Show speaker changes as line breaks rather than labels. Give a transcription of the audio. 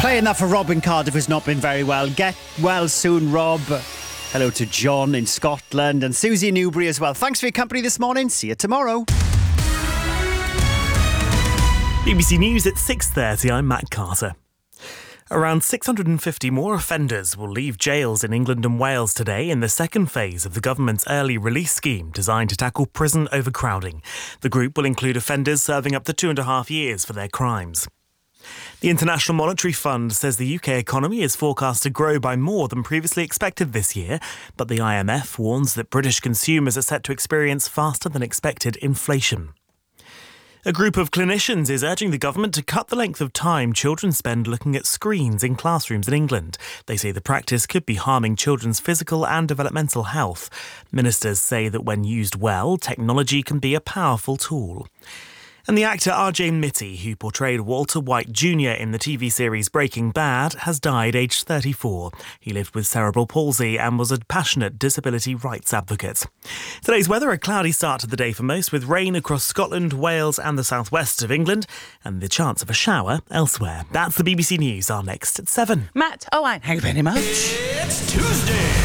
Playing that for Rob in Cardiff who's not been very well. Get well soon, Rob. Hello to John in Scotland and Susie in Newbury as well. Thanks for your company this morning. See you tomorrow.
BBC News at 6:30, I'm Matt Carter. Around 650 more offenders will leave jails in England and Wales today in the second phase of the government's early release scheme designed to tackle prison overcrowding. The group will include offenders serving up to 2.5 years for their crimes. The International Monetary Fund says the UK economy is forecast to grow by more than previously expected this year, but the IMF warns that British consumers are set to experience faster than expected inflation. A group of clinicians is urging the government to cut the length of time children spend looking at screens in classrooms in England. They say the practice could be harming children's physical and developmental health. Ministers say that when used well, technology can be a powerful tool. And the actor R.J. Mitty, who portrayed Walter White Jr. in the TV series Breaking Bad, has died aged 34. He lived with cerebral palsy and was a passionate disability rights advocate. Today's weather, a cloudy start to the day for most, with rain across Scotland, Wales and the southwest of England, and the chance of a shower elsewhere. That's the BBC News. Our next at 7.
Matt Owen, thank you very much.
It's Tuesday.